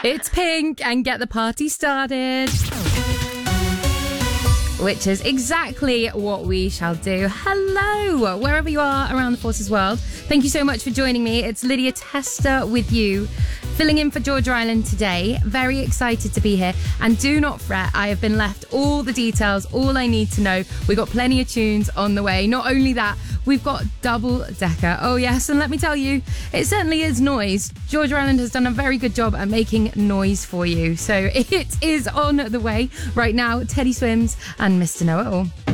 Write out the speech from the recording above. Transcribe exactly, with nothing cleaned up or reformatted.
It's Pink and Get the Party Started. Which is exactly what we shall do. Hello, wherever you are around the Forces world. Thank you so much for joining me. It's Lydia Tester with you, filling in for Georgia Island today. Very excited to be here. And do not fret, I have been left all the details, all I need to know. We've got plenty of tunes on the way. Not only that, we've got double decker. Oh yes, and let me tell you, it certainly is noise. Georgia Island has done a very good job at making noise for you. So it is on the way right now. Teddy Swims and Mister Know-It-All.